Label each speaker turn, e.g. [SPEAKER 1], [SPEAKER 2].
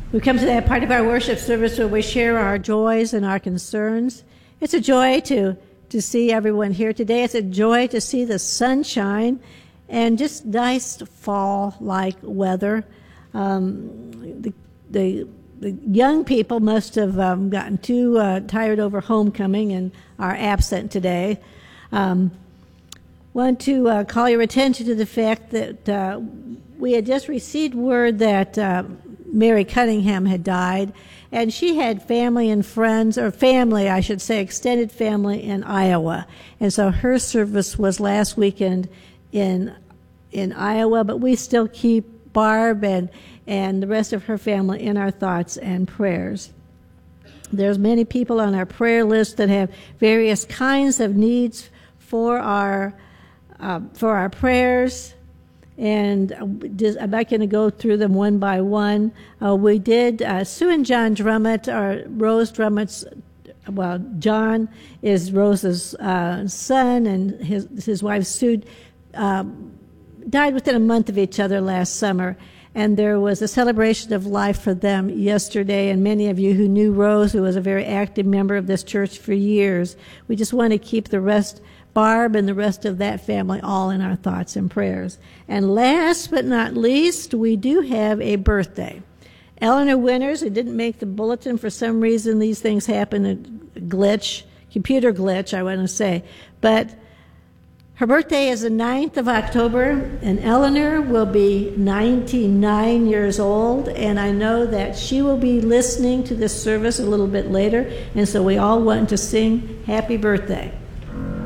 [SPEAKER 1] We come to that part of our worship service where we share our joys and our concerns. It's a joy to see everyone here today. It's a joy to see the sunshine and just nice fall-like weather. The young people must have gotten too tired over homecoming and are absent today. Want to call your attention to the fact that we had just received word that Mary Cunningham had died, and she had family and friends, or family, I should say, extended family in Iowa. And so her service was last weekend in Iowa, but we still keep Barb and the rest of her family in our thoughts and prayers. There's many people on our prayer list that have various kinds of needs for our prayers. And I'm not going to go through them one by one. We did Sue and John Drummett, or Rose Drummett's, well, John is Rose's son, and his wife Sue died within a month of each other last summer. And there was a celebration of life for them yesterday, and many of you who knew Rose, who was a very active member of this church for years, we just want to keep Barb and the rest of that family all in our thoughts and prayers. And last but not least, we do have a birthday. Eleanor Winters, who didn't make the bulletin for some reason, these things happen, a computer glitch, I want to say. But her birthday is the 9th of October, and Eleanor will be 99 years old, and I know that she will be listening to this service a little bit later, and so we all want to sing happy birthday.